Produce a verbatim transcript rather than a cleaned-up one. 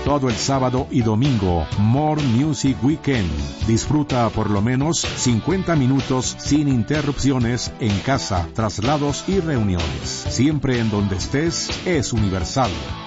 Todo el sábado y domingo, More Music Weekend. Disfruta por lo menos cincuenta minutos sin interrupciones en casa, traslados y reuniones. Siempre en donde estés, es Universal.